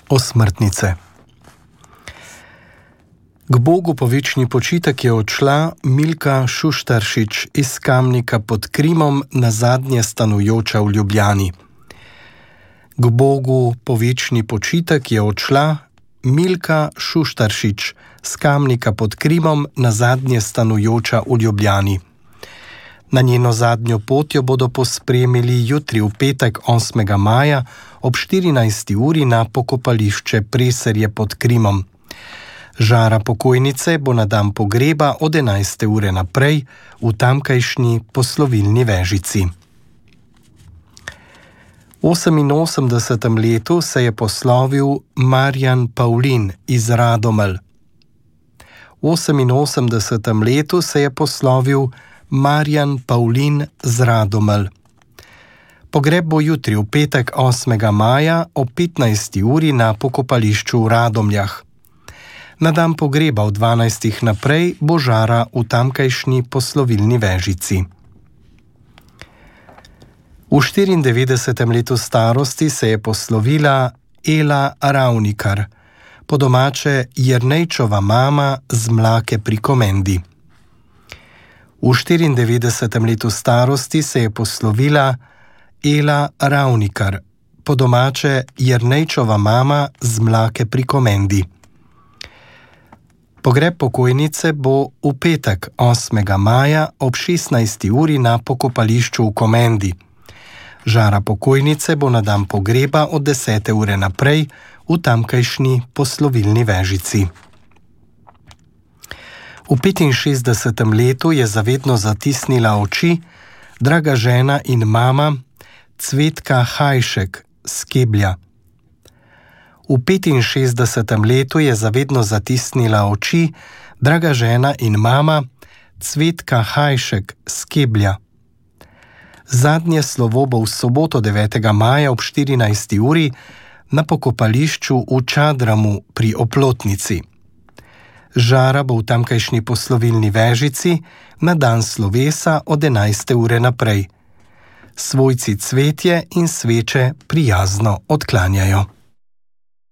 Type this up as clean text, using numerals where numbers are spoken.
Osmrtnice. K Bogu po večni počitek je odšla Milka Šuštaršič iz Kamnika pod Krimom, nazadnje stanujoča v Ljubljani. K Bogu po večni počitek je odšla Milka Šuštaršič z Kamnika pod Krimom, nazadnje stanujoča v Ljubljani. Na njeno zadnjo pot jo bodo pospremili jutri v petek 8. maja ob 14. uri na pokopališče Preserje pod Krimom. Žara pokojnice bo na dan pogreba od 11. ure naprej v tamkajšnji poslovilni vežici. V 88. letu se je poslovil Marjan Pavlin iz Radomelj. V 88. letu se je poslovil Marjan Pavlin z Radomelj. Pogreb bo jutri v petek 8. maja ob 15. uri na pokopališču v Radomljah. Na dan pogreba od 12. naprej bo žara v tamkajšnji poslovilni vežici. V 94. letu starosti se je poslovila Ela Ravnikar, po domače Jernejčova mama z Mlake pri Komendi. V 94. letu starosti se je poslovila Ela Ravnikar, po domače Jernejčova mama z Mlake pri Komendi. Pogreb pokojnice bo v petek 8. maja ob 16. uri na pokopališču v Komendi. Žara pokojnice bo na dan pogreba od 10. ure naprej v tamkajšnji poslovilni vežici. V 65. letu je zavedno zatisnila oči draga žena in mama Cvetka Hajšek z Keblja. V 65. letu je zavedno zatisnila oči draga žena in mama Cvetka Hajšek z Keblja. Zadnje slovo bo v soboto 9. maja ob 14. uri na pokopališču v Čadramu pri Oplotnici. Žara bo v tamkajšnji poslovilni vežici na dan slovesa od 11. ure naprej. Svojci cvetje in sveče prijazno odklanjajo.